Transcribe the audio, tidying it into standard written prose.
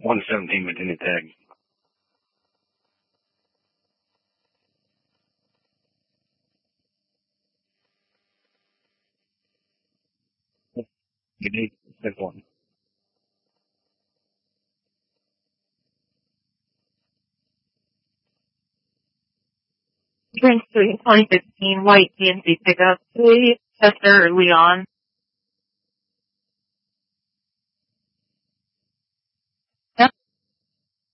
117 Virginia Tech. You need this one. Drink 2015 white GMC pickup, please. Chester Leon.